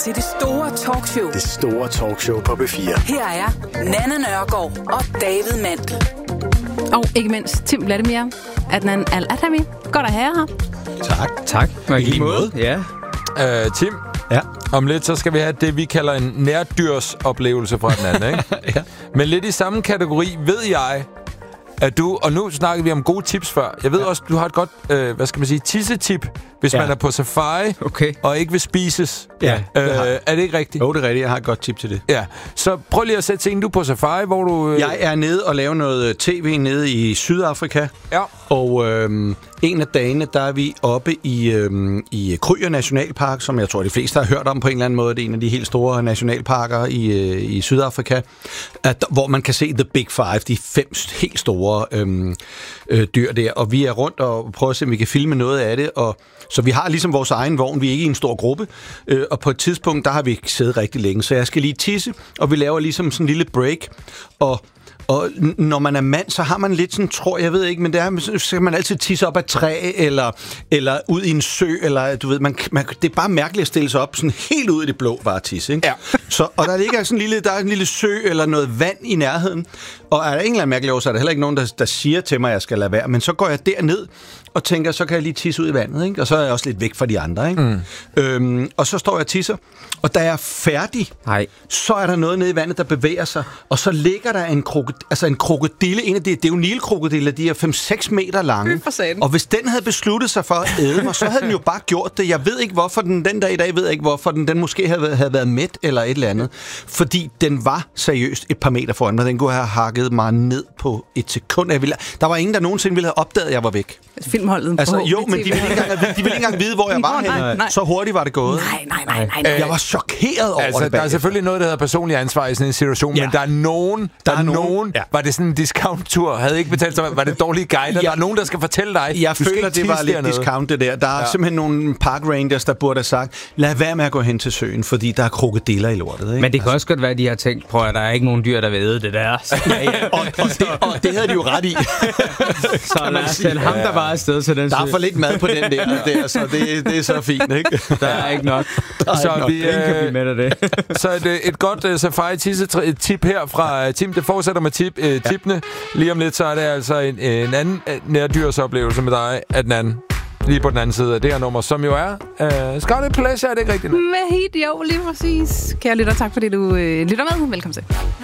til det store talkshow. Det store talkshow på B4. Her er Nanna Nørgaard og David Mandel. Og ikke mindst Tim Vladimir, Adnan Al-Adhami. Godt at have her. Tak. I lige måde. Ja. Tim, Ja. om lidt så skal vi have det, vi kalder en nærdyrsoplevelse fra den anden, ikke? Ja. Men lidt i samme kategori ved jeg, at du, og nu snakkede vi om gode tips før. Jeg ved også, du har et godt, tissetip, hvis man er på safari og ikke vil spises. Ja, er det ikke rigtigt? Jo, det er rigtigt. Jeg har et godt tip til det. Ja, så prøv lige at sætte scenen. Du er på safari, hvor du... Jeg er nede og laver noget tv nede i Sydafrika. Ja. Og en af dagene, der er vi oppe i Kruger Nationalpark, som jeg tror, de fleste har hørt om på en eller anden måde. Det er en af de helt store nationalparker i Sydafrika, hvor man kan se The Big Five, de 5 helt store dyr der. Og vi er rundt og prøver at se, om vi kan filme noget af det. Så vi har ligesom vores egen vogn. Vi er ikke i en stor gruppe. Og på et tidspunkt, der har vi ikke siddet rigtig længe. Så jeg skal lige tisse, og vi laver ligesom sådan en lille break. Og når man er mand, så har man lidt sådan, tror jeg ved ikke, men så skal man altid tisse op ad træ, eller ud i en sø, eller du ved, det er bare mærkeligt at stille sig op sådan helt ud i det blå, bare tisse, ikke? Ja. Og der ligger sådan der er en lille sø, eller noget vand i nærheden, og er der en eller anden mærkelig årsag, er der heller ikke nogen, der siger til mig, at jeg skal lade være, men så går jeg derned, og tænker, så kan jeg lige tisse ud i vandet, ikke? Og så er jeg også lidt væk fra de andre, ikke? Og så står jeg og tisser, og da jeg er færdig, så er der noget nede i vandet, der bevæger sig, og så ligger der en krokodille, det er jo nilkrokodiller, de er 5-6 meter lange, og hvis den havde besluttet sig for at æde mig, så havde den jo bare gjort det. Jeg ved ikke, hvorfor den dag i dag, ved jeg ikke, hvorfor den måske havde været mæt eller et eller andet, fordi den var seriøst et par meter foran mig. Den kunne have hakket mig ned på et sekund. Der var ingen, der nogensinde ville have opdaget, at jeg var væk. Filmholdet. Altså, jo, men de ville ikke engang vide, hvor jeg var henne. Så hurtigt var det gået. Nej. Jeg var chokeret over det. Der er selvfølgelig noget, der hedder personlig ansvar i sådan en situation, men der er nogen. Ja. Var det sådan en discount-tur? Havde ikke betalt sig? Var det dårlige guider? Der er nogen, der skal fortælle dig. Jeg føler, det var lidt discount, det der. Der er simpelthen nogle park rangers, der burde have sagt, lad være med at gå hen til søen, fordi der er krokodiller i lortet. Ikke? Men det kan også godt være, at de har tænkt, prøv at der er ikke nogen dyr, der vil æde det der. Og det havde de jo ret i. Så lad os sende ham, der var afsted til den sø. Der er for lidt mad på den der, så det er så fint, ikke? Der er ikke nok. Så vi kan blive med af det. Så et godt safari-tip her fra Tim. Det fortsætter med tipene. Lige om lidt, så er det altså en anden nærdyrsoplevelse med dig, Adnan. Lige på den anden side af det her nummer, som jo er Scarlet Pleasure, er det ikke rigtigt? Med hit, jo, lige præcis. Kære lytter, tak fordi du lytter med. Velkommen til.